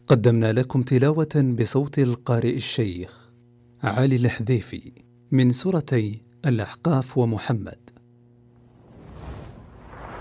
قدمنا لكم تلاوة بصوت القارئ الشيخ علي الحذيفي من سورتي الأحقاف ومحمد.